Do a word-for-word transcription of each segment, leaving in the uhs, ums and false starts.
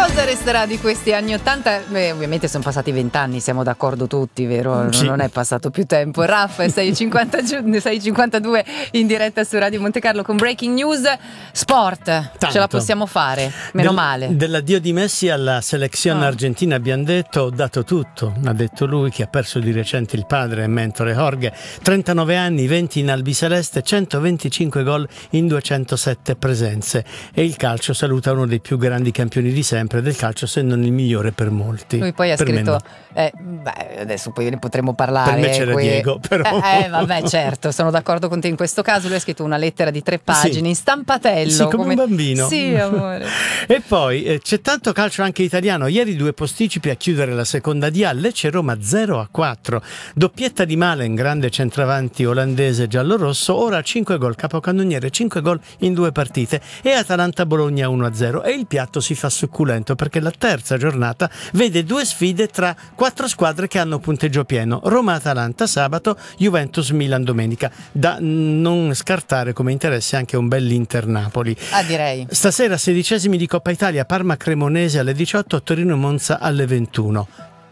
Cosa resterà di questi anni ottanta? Beh, ovviamente sono passati vent'anni, siamo d'accordo tutti, vero? Sì. Non è passato più tempo. Raff, sei e cinquantadue in diretta su Radio Monte Carlo con Breaking News. Sport, Tanto. ce la possiamo fare, meno Del, male. Dell'addio di Messi alla selezione Oh. argentina abbiamo detto, ho dato tutto, ha detto lui, che ha perso di recente il padre e mentore Jorge. trentanove anni, venti in albiceleste, centoventicinque gol in duecentosette presenze, e il calcio saluta uno dei più grandi campioni di sempre del calcio, se non il migliore per molti. Lui poi ha Per scritto, me no. eh, beh, adesso poi ne potremo parlare. Per me c'era qui- Diego, però. Eh, eh, vabbè, certo, sono d'accordo con te in questo caso. Lui ha scritto una lettera di tre pagine Sì. in stampatello. Sì, come un bambino. Sì, amore. E poi eh, c'è tanto calcio anche italiano. Ieri due posticipi a chiudere la seconda D A, Lecce-Roma zero a quattro, doppietta di Malen, grande centravanti olandese giallorosso, ora cinque gol, capocannoniere, cinque gol in due partite, e Atalanta-Bologna uno a zero. E il piatto si fa succulento perché la terza giornata vede due sfide tra quattro squadre che hanno punteggio pieno: Roma-Atalanta sabato, Juventus-Milan domenica. Da non scartare come interesse anche un bel Inter-Napoli. Ah, direi. Stasera sedicesimi di Coppa Italia, Parma-Cremonese alle diciotto, Torino-Monza alle ventuno.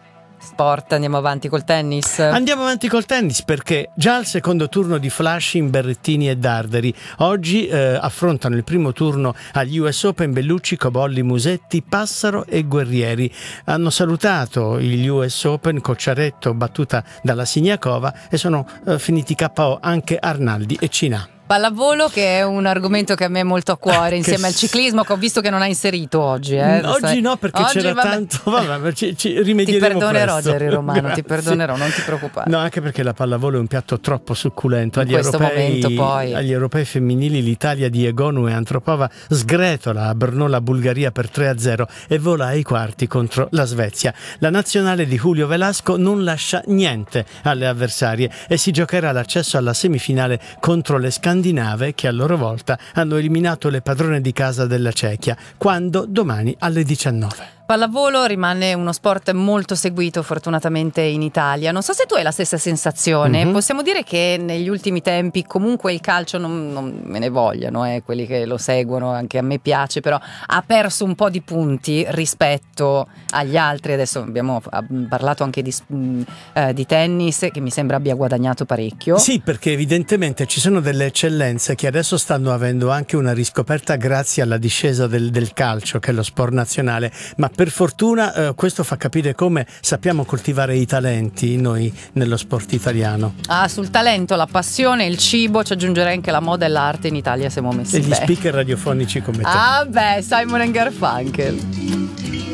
Sport, andiamo avanti col tennis. Andiamo avanti col tennis perché già al secondo turno di Flushing, Berrettini e Darderi oggi eh, affrontano il primo turno agli U S Open Bellucci, Cobolli, Musetti, Passaro e Guerrieri. Hanno salutato gli U S Open Cocciaretto, battuta dalla Siniakova, e sono eh, finiti K O anche Arnaldi e Cinà. Pallavolo, che è un argomento che a me è molto a cuore, insieme al ciclismo, che ho visto che non ha inserito oggi. Eh. Oggi no, perché Oggi, c'era vabbè. tanto. Vabbè, ci, ci rimedieremo Ti perdonerò, presto. Jerry Romano, Grazie. ti perdonerò, non ti preoccupare. No, anche perché la pallavolo è un piatto troppo succulento. In Agli questo europei, momento, poi. agli europei femminili l'Italia di Egonu e Antropova sgretola a Brno la Bulgaria per tre a zero e vola ai quarti contro la Svezia. La nazionale di Julio Velasco non lascia niente alle avversarie e si giocherà l'accesso alla semifinale contro le scandinave, che a loro volta hanno eliminato le padrone di casa della Cechia, quando domani alle diciannove. Pallavolo rimane uno sport molto seguito fortunatamente in Italia. Non so se tu hai la stessa sensazione. Mm-hmm. Possiamo dire che negli ultimi tempi comunque il calcio, non, non me ne vogliano, eh, quelli che lo seguono, anche a me piace, però ha perso un po' di punti rispetto agli altri. Adesso abbiamo parlato anche di, eh, di tennis, che mi sembra abbia guadagnato parecchio. Sì, perché evidentemente ci sono delle eccellenze che adesso stanno avendo anche una riscoperta grazie alla discesa del, del calcio, che è lo sport nazionale, ma per fortuna eh, questo fa capire come sappiamo coltivare i talenti noi nello sport italiano. Ah, sul talento, la passione, il cibo, ci aggiungerei anche la moda e l'arte. In Italia siamo messi E gli bene. speaker radiofonici come te. Ah beh, Simon and Garfunkel.